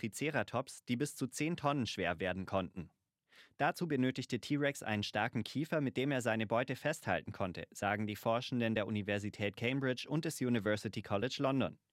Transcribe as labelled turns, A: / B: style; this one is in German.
A: Triceratops, die bis zu 10 Tonnen schwer werden konnten. Dazu benötigte T-Rex einen starken Kiefer, mit dem er seine Beute festhalten konnte, sagen die Forschenden der Universität Cambridge und des University College London.